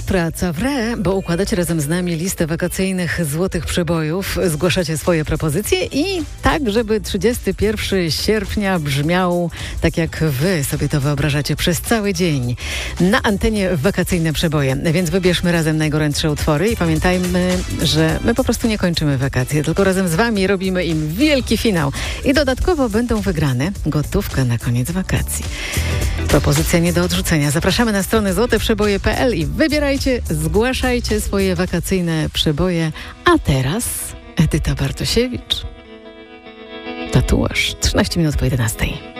praca w re, bo układacie razem z nami listę wakacyjnych złotych przebojów, zgłaszacie swoje propozycje i tak, żeby 31 sierpnia brzmiał tak, jak wy sobie to wyobrażacie przez cały dzień. Na antenie wakacyjne przeboje, więc wybierzmy razem najgorętsze utwory i pamiętajmy, że my po prostu nie kończymy wakacje, tylko razem z wami robimy im wielki finał. I dodatkowo będą wygrane gotówka na koniec wakacji. Propozycja nie do odrzucenia. Zapraszamy na stronę złoteprzeboje.pl i wybierajcie, zgłaszajcie swoje wakacyjne przeboje. A teraz Edyta Bartosiewicz. Tatuaż. 13 minut po 11.